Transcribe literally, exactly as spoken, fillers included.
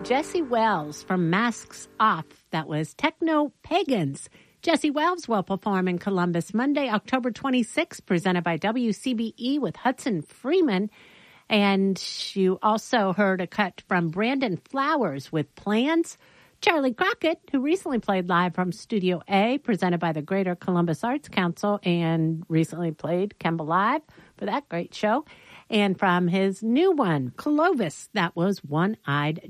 Jesse Wells from Masks Off. That was Techno Pagans. Jesse Wells will perform in Columbus Monday, October twenty-sixth, presented by W C B E with Hudson Freeman. And you also heard a cut from Brandon Flowers with Plans. Charlie Crockett, who recently played live from Studio A, presented by the Greater Columbus Arts Council, and recently played Kemba Live for that great show. And from his new one, Clovis, that was One-Eyed